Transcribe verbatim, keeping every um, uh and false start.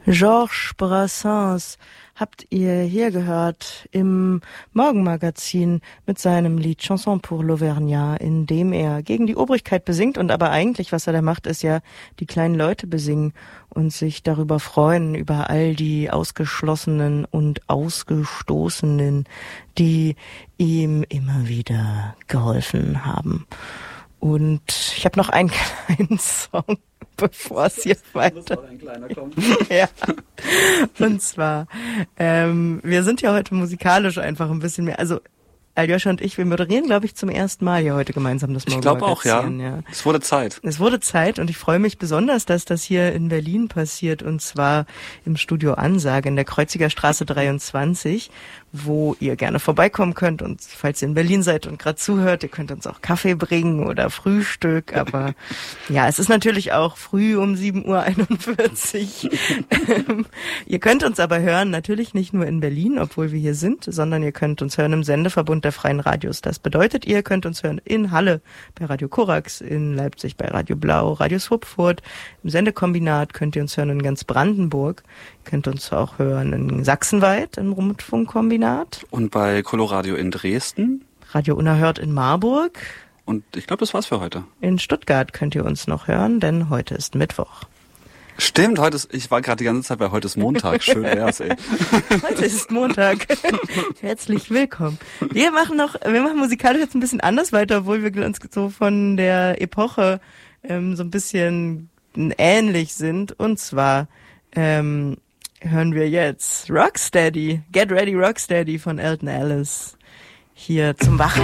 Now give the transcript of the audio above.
Georges Brassens habt ihr hier gehört im Morgenmagazin mit seinem Lied Chanson pour l'Auvergnat, in dem er gegen die Obrigkeit besingt und aber eigentlich, was er da macht, ist ja die kleinen Leute besingen und sich darüber freuen, über all die Ausgeschlossenen und Ausgestoßenen, die ihm immer wieder geholfen haben. Und ich habe noch einen kleinen Song, bevor es hier weiter. Ein kleiner kommt. Ja. Und zwar, ähm, wir sind ja heute musikalisch einfach ein bisschen mehr, also Aljoscha und ich, wir moderieren, glaube ich, zum ersten Mal hier heute gemeinsam das Morgenmagazin. Ich glaube auch, ja. ja. Es wurde Zeit. Es wurde Zeit und ich freue mich besonders, dass das hier in Berlin passiert und zwar im Studio Ansage in der Kreuziger Straße dreiundzwanzig, wo ihr gerne vorbeikommen könnt und falls ihr in Berlin seid und gerade zuhört, ihr könnt uns auch Kaffee bringen oder Frühstück, aber ja, es ist natürlich auch früh um sieben Uhr einundvierzig. Ihr könnt uns aber hören, natürlich nicht nur in Berlin, obwohl wir hier sind, sondern ihr könnt uns hören im Sendeverbund der Freien Radios. Das bedeutet, ihr könnt uns hören in Halle bei Radio Korax, in Leipzig bei Radio Blau, Radio Swupfurt, im Sendekombinat könnt ihr uns hören in ganz Brandenburg, ihr könnt uns auch hören in Sachsenweit im Rundfunkkombinat. Und bei Coloradio in Dresden. Radio Unerhört in Marburg. Und ich glaube, das war's für heute. In Stuttgart könnt ihr uns noch hören, denn heute ist Mittwoch. Stimmt, heute ist, ich war gerade die ganze Zeit bei heute ist Montag. Schön wär's, ey. Heute ist Montag. Herzlich willkommen. Wir machen noch, wir machen musikalisch jetzt ein bisschen anders weiter, obwohl wir uns so von der Epoche ähm, so ein bisschen ähnlich sind. Und zwar ähm, hören wir jetzt Rocksteady, Get Ready Rocksteady von Elton Ellis hier zum Wachen.